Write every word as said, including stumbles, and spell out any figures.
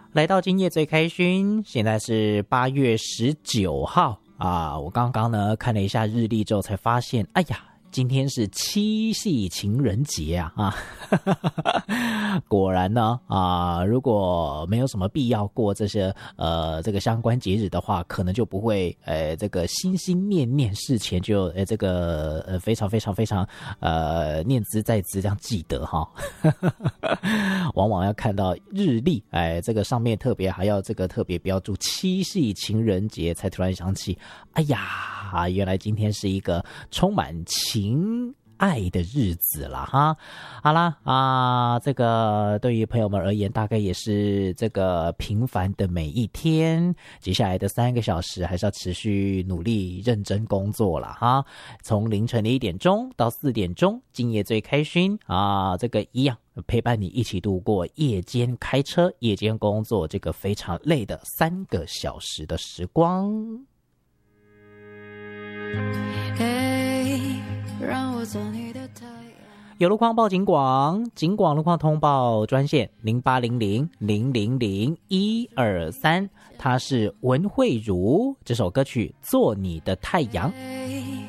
来到今夜最开心，现在是八月十九号啊！我刚刚呢看了一下日历之后，才发现，哎呀，今天是七夕情人节啊！啊，果然呢啊，如果没有什么必要过这些呃这个相关节日的话，可能就不会呃这个心心念念事前就呃这个呃非常非常非常呃念兹在兹这样记得哈。往往要看到日历，哎，这个上面特别还要这个特别标注七夕情人节，才突然想起，哎呀，原来今天是一个充满情爱的日子了哈。好啦啊，这个对于朋友们而言，大概也是这个平凡的每一天。接下来的三个小时，还是要持续努力认真工作了哈。从凌晨的一点钟到四点钟，今夜最开心啊，这个一样陪伴你一起度过夜间开车、夜间工作这个非常累的三个小时的时光。让我做你的太阳。有路况报警广，警广路况通报专线零八零零零零零一二三，它是文慧茹这首歌曲《做你的太阳》。